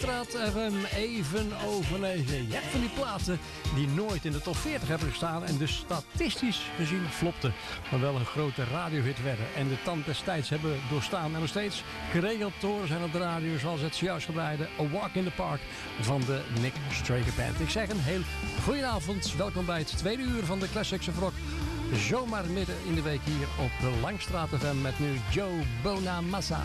Langstraat FM, even over 9. Je hebt van die platen die nooit in de top 40 hebben gestaan en dus statistisch gezien flopten, maar wel een grote radiohit werden en de tand destijds hebben doorstaan en nog steeds geregeld te horen zijn op de radio, zoals het zojuist gedraaide A Walk in the Park van de Nick Straker Band. Ik zeg een heel goedenavond, welkom bij het tweede uur van de Classics of Rock. Zomaar midden in de week hier op Langstraat FM met nu Joe Bonamassa.